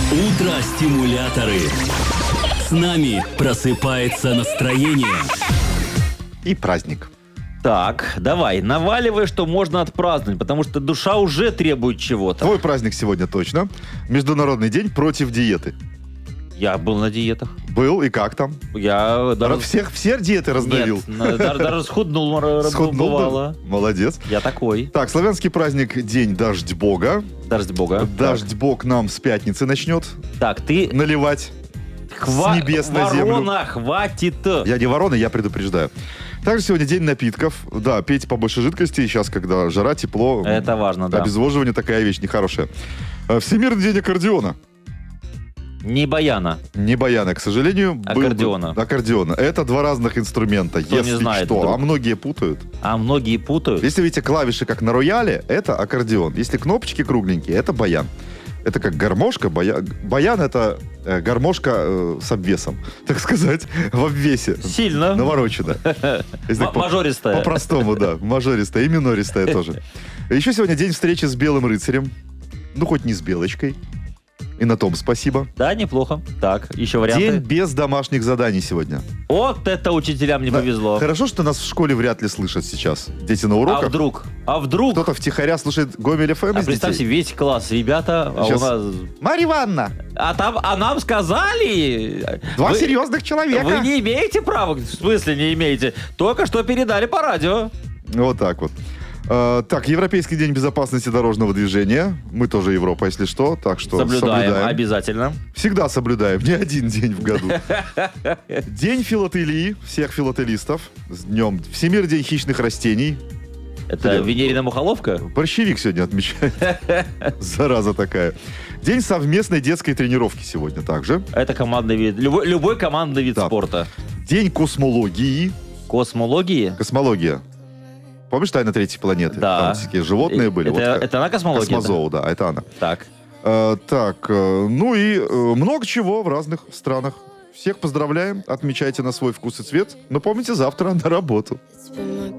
Утро-стимуляторы. С нами просыпается настроение. И праздник. Так, давай, наваливай, что можно отпраздновать, потому что душа уже требует чего-то. Твой праздник сегодня точно. Международный день против диеты. Я был на диетах. Был, и как там? Я даже... Все диеты раздавил? Нет, даже схуднул, бывало. Молодец. Я такой. Так, славянский праздник День Дождь Бога. Дождь Бога. Дождь Бог нам с пятницы начнет Так, ты... наливать с небес на землю. Ворона, хватит. Я не ворона, я предупреждаю. Также сегодня день напитков. Да, пейте побольше жидкости. Сейчас, когда жара, тепло. Это важно, да. Обезвоживание такая вещь нехорошая. Всемирный день аккордеона. Не баяна. Не баяна, к сожалению. Аккордеона. Аккордеона. Это два разных инструмента, Кто если не знает что. вдруг. А многие путают. А многие путают. Если видите клавиши, как на рояле, это аккордеон. Если кнопочки кругленькие, это баян. Это как гармошка. Баян это гармошка с обвесом, так сказать, в обвесе. Сильно. Наворочено. Если так Мажористая. По-простому, да. Мажористая и минористая тоже. Еще сегодня день встречи с белым рыцарем. Ну, хоть не с белочкой. И на том спасибо. Да, неплохо. Так, еще варианты. День без домашних заданий сегодня. Вот это учителям не повезло. Хорошо, что нас в школе вряд ли слышат сейчас. Дети на уроках. А вдруг? Кто-то втихаря слушает Гомель ФМ из Представь детей. себе, весь класс, ребята, Сейчас. у нас... Марья Ивановна, А нам сказали... два Вы- серьезных человека. Вы не имеете права, в смысле не имеете? Только что передали по радио. Вот так вот. Так, Европейский день безопасности дорожного движения. Мы тоже Европа, если что. Так что Соблюдаем, обязательно. Всегда соблюдаем, не один день в году. День филателии, всех филателистов. С днем. Всемирный день хищных растений. Это Венерина мухоловка? Борщевик сегодня отмечает. Зараза такая. День совместной детской тренировки сегодня также. Это командный вид. Любой командный вид Да. спорта. День космологии. Космологии? Космология. Помнишь «Тайна третьей планеты»? Да. Там такие животные были. Это она космология? Космозоо, да, это она. Так. Ну и много чего в разных странах. Всех поздравляем, отмечайте на свой вкус и цвет. Но помните, завтра на работу. It's been my